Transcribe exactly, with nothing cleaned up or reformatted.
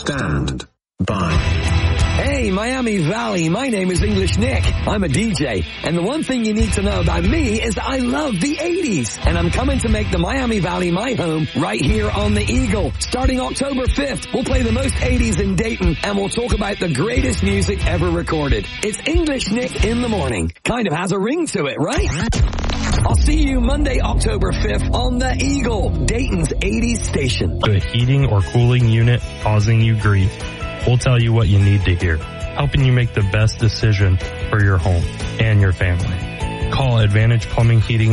Stand by. Hey, Miami Valley, my name is English Nick. I'm a D J, and the one thing you need to know about me is I love the eighties, and I'm coming to make the Miami Valley my home right here on the Eagle. Starting October fifth, we'll play the most eighties in Dayton, and we'll talk about the greatest music ever recorded. It's English Nick in the morning. Kind of has a ring to it, right? I'll see you Monday, October fifth on the Eagle, Dayton's eighties station. The heating or cooling unit causing you grief. We'll tell you what you need to hear, helping you make the best decision for your home and your family. Call Advantage Plumbing, Heating,